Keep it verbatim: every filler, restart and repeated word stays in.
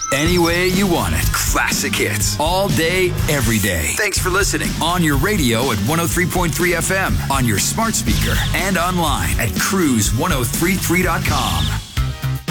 Any way you want it. Classic hits. All day, every day. Thanks for listening. On your radio at one oh three point three F M, on your smart speaker, and online at cruise ten thirty-three dot com.